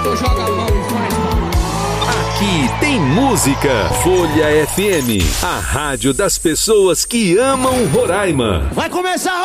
joga a bola e faz. Aqui tem música. Folha FM, a rádio das pessoas que amam Roraima. Vai começar